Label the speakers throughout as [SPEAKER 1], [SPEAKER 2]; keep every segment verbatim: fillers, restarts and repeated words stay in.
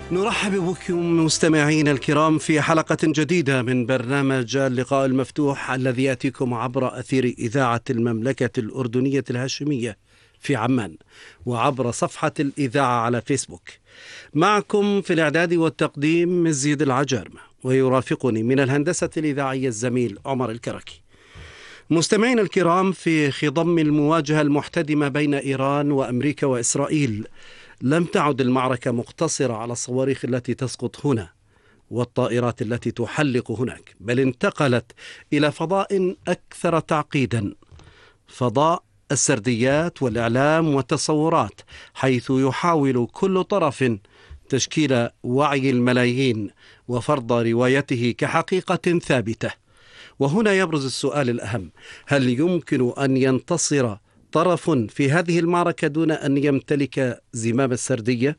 [SPEAKER 1] نرحب بكم مستمعين الكرام في حلقة جديدة من برنامج اللقاء المفتوح الذي يأتيكم عبر أثير إذاعة المملكة الأردنية الهاشمية في عمان وعبر صفحة الإذاعة على فيسبوك. معكم في الإعداد والتقديم مزيد العجارمة، ويرافقني من الهندسة الإذاعية الزميل عمر الكركي. مستمعين الكرام، في خضم المواجهة المحتدمة بين إيران وأمريكا وإسرائيل، لم تعد المعركة مقتصرة على الصواريخ التي تسقط هنا والطائرات التي تحلق هناك، بل انتقلت إلى فضاء أكثر تعقيدا، فضاء السرديات والإعلام والتصورات، حيث يحاول كل طرف تشكيل وعي الملايين وفرض روايته كحقيقة ثابتة. وهنا يبرز السؤال الأهم: هل يمكن أن ينتصر طرف في هذه المعركة دون أن يمتلك زمام السردية؟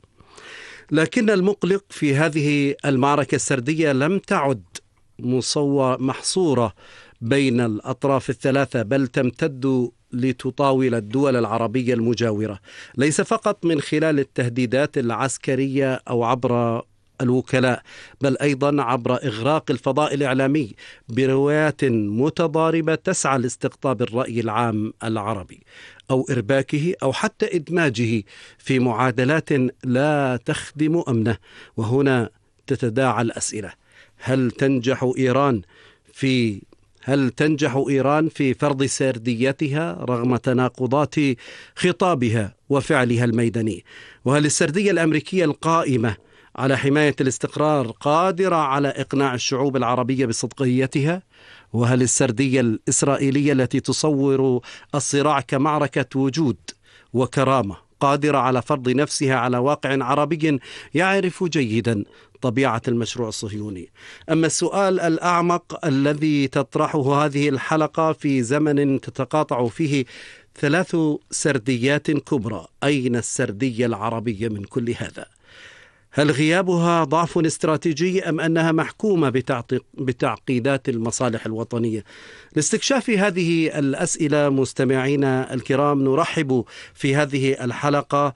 [SPEAKER 1] لكن المقلق في هذه المعركة السردية لم تعد مصورة محصورة بين الأطراف الثلاثة، بل تمتد لتطاول الدول العربية المجاورة، ليس فقط من خلال التهديدات العسكرية أو عبر الوكلاء، بل أيضا عبر إغراق الفضاء الإعلامي بروايات متضاربة تسعى لاستقطاب الرأي العام العربي أو إرباكه أو حتى إدماجه في معادلات لا تخدم أمنه. وهنا تتداعى الأسئلة: هل تنجح إيران في هل تنجح إيران في فرض سرديتها رغم تناقضات خطابها وفعلها الميداني؟ وهل السردية الأمريكية القائمة على حماية الاستقرار قادرة على إقناع الشعوب العربية بصدقيتها؟ وهل السردية الإسرائيلية التي تصور الصراع كمعركة وجود وكرامة قادرة على فرض نفسها على واقع عربي يعرف جيدا طبيعة المشروع الصهيوني؟ أما السؤال الأعمق الذي تطرحه هذه الحلقة في زمن تتقاطع فيه ثلاث سرديات كبرى: أين السردية العربية من كل هذا؟ هل غيابها ضعف استراتيجي أم أنها محكومة بتعقيدات المصالح الوطنية؟ لاستكشاف هذه الأسئلة مستمعينا الكرام، نرحب في هذه الحلقة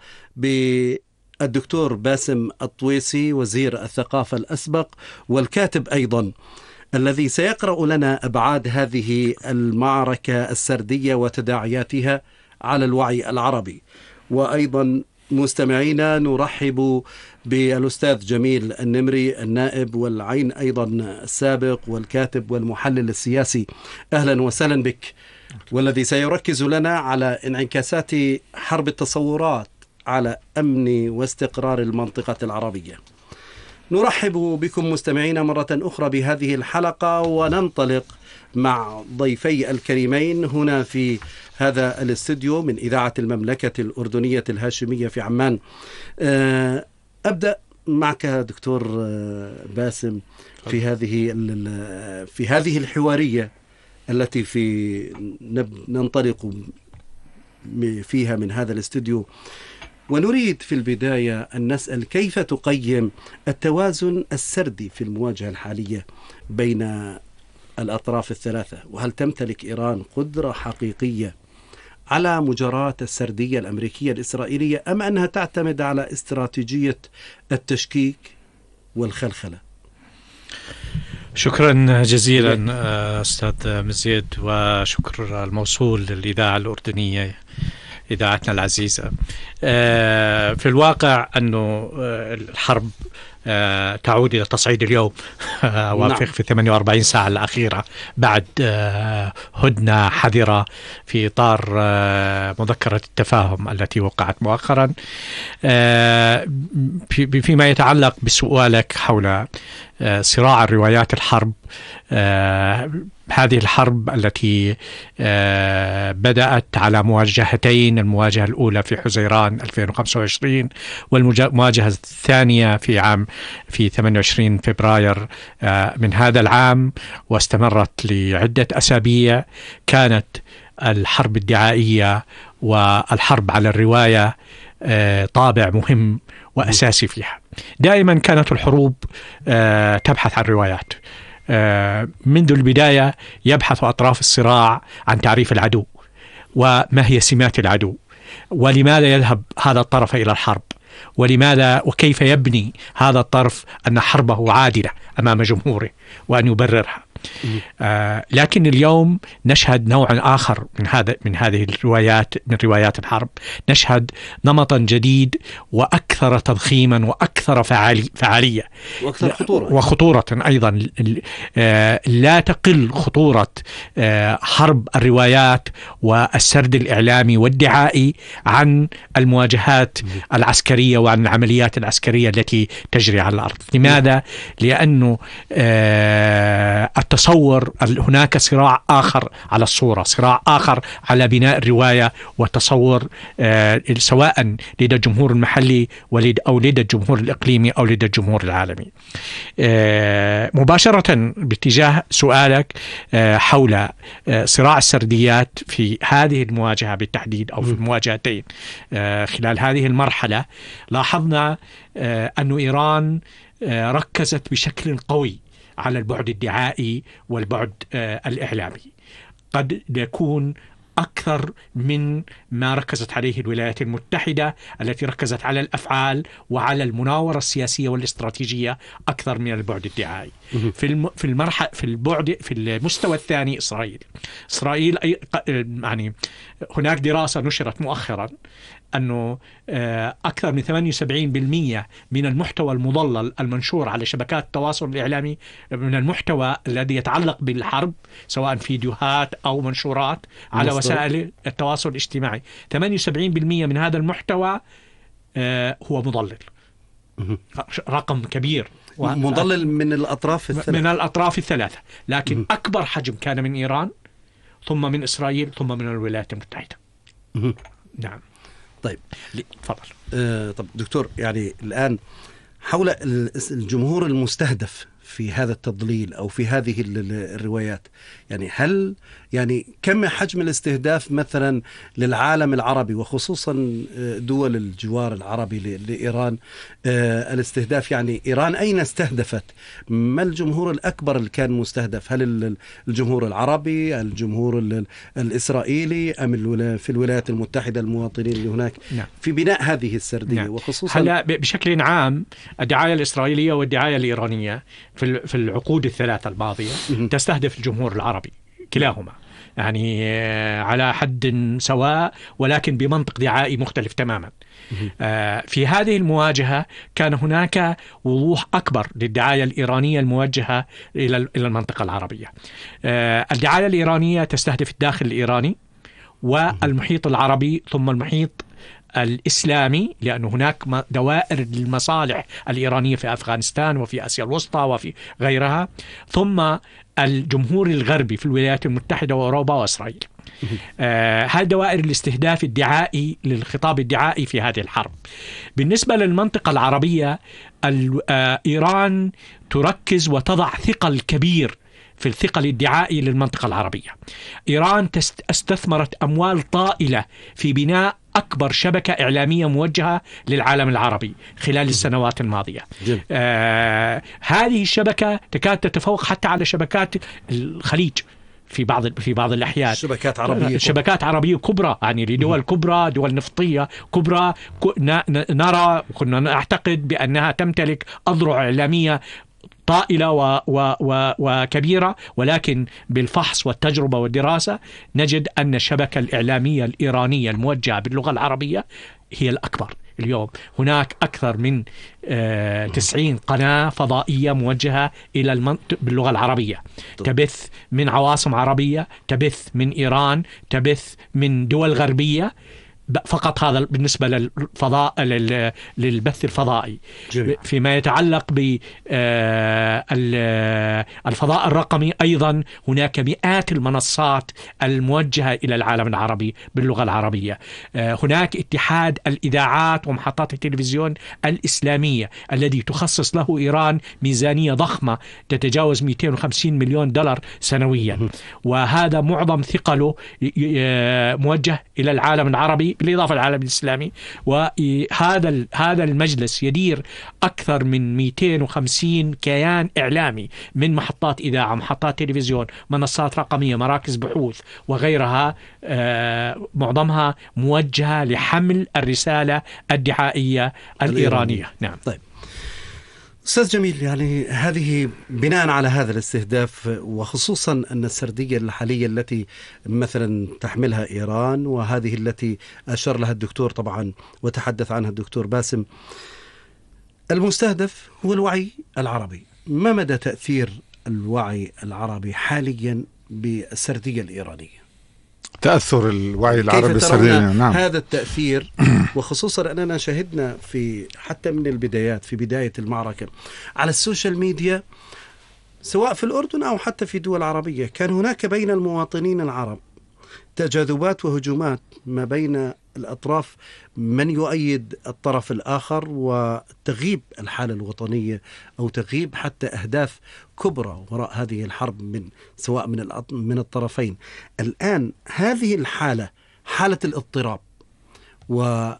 [SPEAKER 1] بالدكتور باسم الطويسي، وزير الثقافة الأسبق والكاتب أيضا، الذي سيقرأ لنا أبعاد هذه المعركة السردية وتداعياتها على الوعي العربي. وأيضا مستمعينا نرحب بالأستاذ جميل النمري، النائب والعين أيضا السابق والكاتب والمحلل السياسي. أهلا وسهلا بك، والذي سيركز لنا على انعكاسات حرب التصورات على أمن واستقرار المنطقة العربية. نرحب بكم مستمعينا مرة أخرى بهذه الحلقة، وننطلق مع ضيفي الكريمين هنا في هذا الاستوديو من إذاعة المملكة الأردنية الهاشمية في عمان. أبدأ معك دكتور باسم في هذه في هذه الحوارية التي في ننطلق فيها من هذا الاستوديو، ونريد في البداية أن نسأل: كيف تقيم التوازن السردي في المواجهة الحالية بين الأطراف الثلاثة؟ وهل تمتلك إيران قدرة حقيقية على مجاراة السردية الأمريكية الإسرائيلية، أم أنها تعتمد على استراتيجية التشكيك والخلخلة؟
[SPEAKER 2] شكرا جزيلا أستاذ مزيد، وشكر الموصول للإذاعة الأردنية إذاعتنا العزيزة. في الواقع أنه الحرب تعود إلى تصعيد اليوم وافق في ثمانية وأربعين ساعة الأخيرة بعد هدنة حذرة في إطار مذكرة التفاهم التي وقعت مؤخرا. فيما يتعلق بسؤالك حول صراع الروايات الحرب، هذه الحرب التي بدأت على مواجهتين، المواجهة الأولى في حزيران ألفين وخمسة وعشرين والمواجهة الثانية في عام في ثمانية وعشرين فبراير من هذا العام، واستمرت لعدة أسابيع. كانت الحرب الدعائية والحرب على الرواية طابع مهم وأساسي فيها. دائما كانت الحروب تبحث عن روايات. منذ البداية يبحث أطراف الصراع عن تعريف العدو، وما هي سمات العدو، ولماذا يذهب هذا الطرف إلى الحرب. ولماذا وكيف يبني هذا الطرف أن حربه عادلة أمام جمهوره وأن يبررها. آه لكن اليوم نشهد نوع آخر من هذا من هذه الروايات من روايات الحرب. نشهد نمطا جديد وأكثر تضخيما وأكثر فعالي فعالية
[SPEAKER 1] وأكثر خطورة
[SPEAKER 2] وخطورة أيضا. آه لا تقل خطورة آه حرب الروايات والسرد الإعلامي والدعائي عن المواجهات العسكرية وعن العمليات العسكرية التي تجري على الأرض. لماذا؟ لأنه آه التصور هناك صراع آخر على الصورة، صراع آخر على بناء الرواية وتصور آه سواء لدى الجمهور المحلي أو لدى الجمهور الإقليمي أو لدى الجمهور العالمي. آه مباشرة باتجاه سؤالك آه حول آه صراع السرديات في هذه المواجهة بالتحديد أو في المواجهتين آه خلال هذه المرحلة، لاحظنا آه أن إيران آه ركزت بشكل قوي على البعد الدعائي والبعد آه الإعلامي، قد يكون أكثر من ما ركزت عليه الولايات المتحدة التي ركزت على الأفعال وعلى المناورة السياسية والاستراتيجية أكثر من البعد الدعائي. في الم... في المرحلة في البعد في المستوى الثاني إسرائيل إسرائيل أي... يعني هناك دراسة نشرت مؤخرا أنه أكثر من ثمانية وسبعين بالمئة من المحتوى المضلل المنشور على شبكات التواصل الإعلامي من المحتوى الذي يتعلق بالحرب سواء فيديوهات أو منشورات على وسائل التواصل الاجتماعي، ثمانية وسبعين بالمئة من هذا المحتوى هو مضلل. رقم كبير
[SPEAKER 1] مضلل من الأطراف الثلاثة
[SPEAKER 2] من الأطراف الثلاثة لكن أكبر حجم كان من إيران ثم من إسرائيل ثم من الولايات المتحدة. نعم.
[SPEAKER 1] طيب
[SPEAKER 2] تفضل.
[SPEAKER 1] آه طب دكتور، يعني الآن حول الجمهور المستهدف في هذا التضليل أو في هذه الروايات، يعني هل يعني كم حجم الاستهداف مثلا للعالم العربي وخصوصا دول الجوار العربي لإيران؟ آه الاستهداف يعني إيران أين استهدفت؟ ما الجمهور الأكبر اللي كان مستهدف؟ هل الجمهور العربي، الجمهور الإسرائيلي، أم في الولايات المتحدة المواطنين اللي هناك؟
[SPEAKER 2] نعم.
[SPEAKER 1] في بناء هذه السردية. نعم. وخصوصا
[SPEAKER 2] هلا بشكل عام الدعاية الإسرائيلية والدعاية الإيرانية في العقود الثلاثة الماضية تستهدف الجمهور العربي كلاهما، يعني على حد سواء ولكن بمنطق دعائي مختلف تماما. في هذه المواجهة كان هناك وضوح أكبر للدعاية الإيرانية الموجهة إلى المنطقة العربية. الدعاية الإيرانية تستهدف الداخل الإيراني والمحيط العربي ثم المحيط الإسلامي، لأن هناك دوائر المصالح الإيرانية في أفغانستان وفي آسيا الوسطى وفي غيرها، ثم الجمهور الغربي في الولايات المتحدة وأوروبا وإسرائيل. آه هذه دوائر الاستهداف الدعائي للخطاب الدعائي في هذه الحرب. بالنسبة للمنطقة العربية، آه إيران تركز وتضع ثقل كبير في الثقل الدعائي للمنطقة العربية. إيران استثمرت أموال طائلة في بناء أكبر شبكة إعلامية موجهة للعالم العربي خلال السنوات الماضية. آه هذه الشبكة تكاد تتفوق حتى على شبكات الخليج في بعض في بعض الأحيان.
[SPEAKER 1] شبكات عربية
[SPEAKER 2] شبكات عربية كبرى، يعني لدول كبرى، دول نفطية كبرى، نرى كنا نعتقد بأنها تمتلك أذرع إعلامية طائلة و و و وكبيرة، ولكن بالفحص والتجربة والدراسة نجد أن الشبكة الإعلامية الإيرانية الموجهة باللغة العربية هي الأكبر. اليوم هناك أكثر من آه تسعين قناة فضائية موجهة إلى المنطقة باللغة العربية، تبث من عواصم عربية، تبث من إيران، تبث من دول غربية. فقط هذا بالنسبة للفضاء للبث الفضائي. جميل. فيما يتعلق بالفضاء الرقمي أيضا هناك مئات المنصات الموجهة إلى العالم العربي باللغة العربية. هناك اتحاد الإذاعات ومحطات التلفزيون الإسلامية الذي تخصص له إيران ميزانية ضخمة تتجاوز مئتين وخمسين مليون دولار سنويا، وهذا معظم ثقله موجه إلى العالم العربي بالإضافة للعالم الإسلامي. وهذا هذا المجلس يدير أكثر من مئتين وخمسين كيان إعلامي من محطات إذاعة، محطات تلفزيون، منصات رقمية، مراكز بحوث وغيرها، معظمها موجهة لحمل الرسالة الدعائية الإيرانية. نعم.
[SPEAKER 1] طيب أستاذ جميل، يعني هذه بناء على هذا الاستهداف، وخصوصا أن السردية الحالية التي مثلا تحملها إيران وهذه التي أشار لها الدكتور طبعا وتحدث عنها الدكتور باسم، المستهدف هو الوعي العربي. ما مدى تأثير الوعي العربي حاليا بالسردية الإيرانية؟
[SPEAKER 3] تأثر الوعي العربي السردية، نعم،
[SPEAKER 1] هذا التأثير، وخصوصا أننا شهدنا في حتى من البدايات في بداية المعركة على السوشيال ميديا سواء في الأردن أو حتى في دول عربية، كان هناك بين المواطنين العرب تجاذبات وهجومات ما بين الأطراف، من يؤيد الطرف الآخر، وتغيب الحالة الوطنية أو تغيب حتى أهداف كبرى وراء هذه الحرب من سواء من من الطرفين. الآن هذه الحالة حالة الاضطراب، وهذه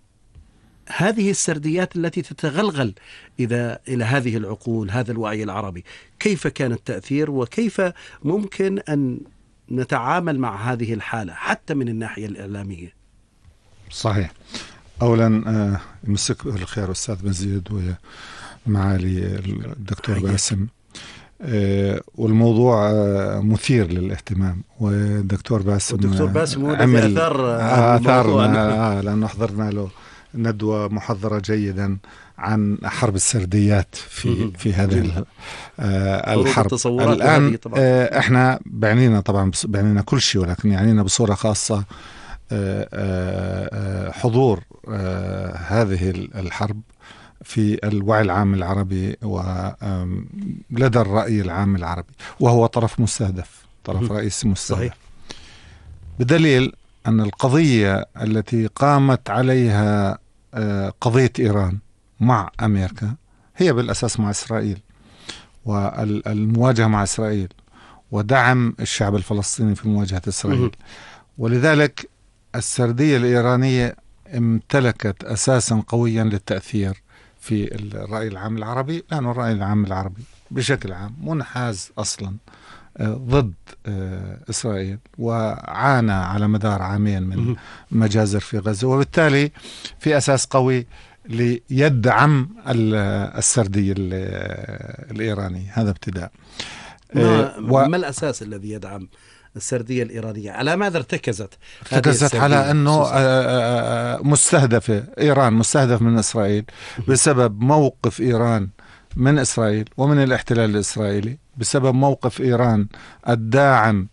[SPEAKER 1] السرديات التي تتغلغل إذا إلى هذه العقول، هذا الوعي العربي، كيف كان التأثير وكيف ممكن أن نتعامل مع هذه الحالة حتى من الناحية الإعلامية؟
[SPEAKER 3] صحيح. أولا يمسك بالخير أستاذ مزيد ومعالي الدكتور باسم، والموضوع مثير للاهتمام، والدكتور باسم
[SPEAKER 1] الدكتور باسم هو
[SPEAKER 3] عمل
[SPEAKER 1] أثار
[SPEAKER 3] آثار آه لأنه حضرنا له ندوة محضرة جيدا عن حرب السرديات في في هذه آه الحرب. الآن آه احنا بعنينا طبعا بعنينا كل شيء، ولكن يعنينا بصورة خاصة آه آه حضور آه هذه الحرب في الوعي العام العربي ولدى الرأي العام العربي، وهو طرف مستهدف، طرف رئيسي مستهدف. صحيح. بدليل أن القضية التي قامت عليها قضية إيران مع أمريكا هي بالأساس مع إسرائيل، والمواجهة مع إسرائيل ودعم الشعب الفلسطيني في مواجهة إسرائيل. ولذلك السردية الإيرانية امتلكت أساسا قويا للتأثير في الرأي العام العربي، لأن الرأي العام العربي بشكل عام منحاز أصلا ضد إسرائيل، وعانى على مدار عامين من مجازر في غزة، وبالتالي في أساس قوي ليدعم السردية الإيرانية. هذا ابتداء.
[SPEAKER 1] ما, و... ما الأساس الذي يدعم السردية الإيرانية؟ على ماذا ارتكزت؟
[SPEAKER 3] ارتكزت على أنه مستهدفة إيران، مستهدف من إسرائيل بسبب موقف إيران من إسرائيل ومن الاحتلال الإسرائيلي، بسبب موقف إيران الداعم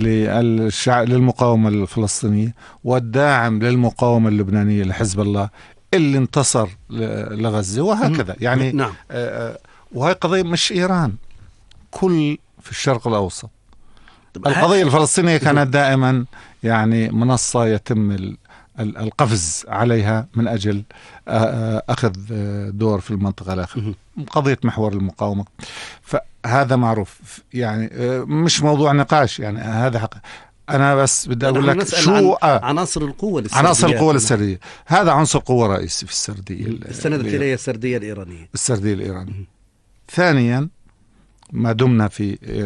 [SPEAKER 3] للمقاومة الفلسطينية والداعم للمقاومة اللبنانية لحزب الله اللي انتصر لغزة، وهكذا. يعني
[SPEAKER 1] نعم.
[SPEAKER 3] وهي قضية مش إيران، كل في الشرق الأوسط. القضية الفلسطينية كانت دائما يعني منصة يتم القفز عليها من أجل أخذ دور في المنطقة الآخرة، قضية محور المقاومة. فهذا معروف، يعني مش موضوع نقاش، يعني هذا حق. أنا بس بدي أقول لك شو
[SPEAKER 1] عن عناصر القوة السردية.
[SPEAKER 3] عناصر القوة السردية، هذا عنصر قوة رئيسي في السردية
[SPEAKER 1] استندت إليه السردية الإيرانية.
[SPEAKER 3] السردية الإيرانية. ثانيا، ما دمنا في